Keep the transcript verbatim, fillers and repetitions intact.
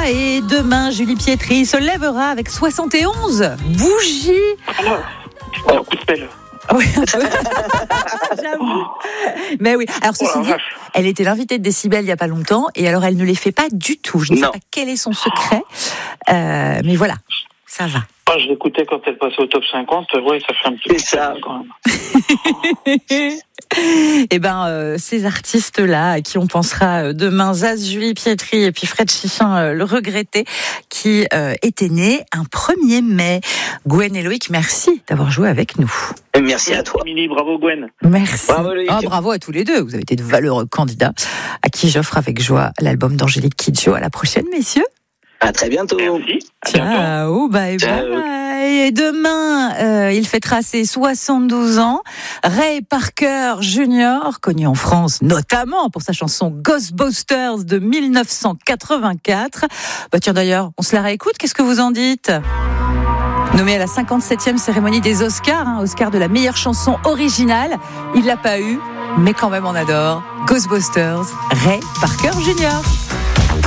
et demain, Julie Pietri se lèvera avec soixante et onze bougies. Alors, un coup de pelle. Oui, j'avoue. Mais oui. Alors, ceci Oh la dit, vache. elle était l'invitée de Décibel il n'y a pas longtemps, et alors elle ne les fait pas du tout. Je ne sais Non. pas quel est son secret, euh, mais voilà, ça va. Moi, je l'écoutais quand elle passait au top cinquante. Oui, ça fait un petit peu C'est ça. quand même. Et ben, euh, ces artistes-là, à qui on pensera demain, Zaz, Julie Pietri et puis Fred Chiffin, euh, le regretté, qui euh, était né un premier mai. Gwen et Loïc, merci d'avoir joué avec nous. Et merci à toi. Émilie, bravo Gwen. Merci. Bravo, Loïc. Ah, bravo à tous les deux. Vous avez été de valeureux candidats, à qui j'offre avec joie l'album d'Angélique Kidjo. À la prochaine, messieurs. À très bientôt. Merci. À bientôt. Ciao, bye Ciao. bye. Et demain, euh, il fêtera ses soixante-douze ans. Ray Parker Junior, connu en France notamment pour sa chanson Ghostbusters de dix-neuf cent quatre-vingt-quatre. Bah tiens d'ailleurs, on se la réécoute, qu'est-ce que vous en dites ? Nommé à la cinquante-septième cérémonie des Oscars, hein, Oscar de la meilleure chanson originale, il l'a pas eu, mais quand même on adore Ghostbusters, Ray Parker Junior